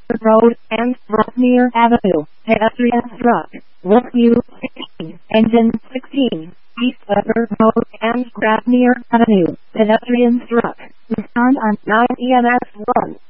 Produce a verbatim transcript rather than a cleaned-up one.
Road and Grosvenor Avenue, pedestrian struck. Westview sixteen, engine sixteen, East Weber Road and Grosvenor Avenue, pedestrian struck. Respond on nine E M S one.